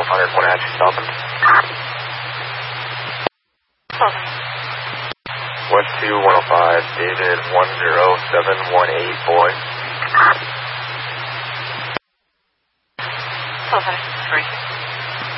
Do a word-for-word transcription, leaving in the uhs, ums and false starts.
one oh one Hatch, stopping. Over. West two, one oh five, David, one zero seven one eight, boy. Over. Three.